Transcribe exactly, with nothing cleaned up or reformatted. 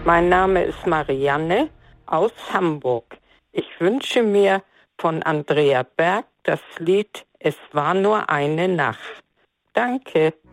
Mein Name ist Marianne aus Hamburg. Ich wünsche mir von Andrea Berg das Lied Es war nur eine Nacht. Danke.